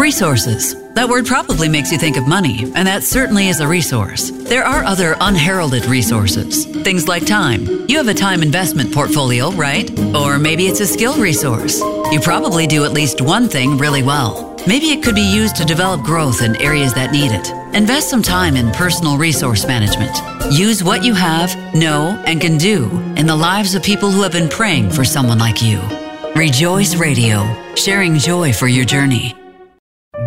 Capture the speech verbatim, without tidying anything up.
Resources. That word probably makes you think of money, and that certainly is a resource. There are other unheralded resources. Things like time. You have a time investment portfolio, right? Or maybe it's a skill resource. You probably do at least one thing really well. Maybe it could be used to develop growth in areas that need it. Invest some time in personal resource management. Use what you have, know, and can do in the lives of people who have been praying for someone like you. Rejoice Radio, sharing joy for your journey.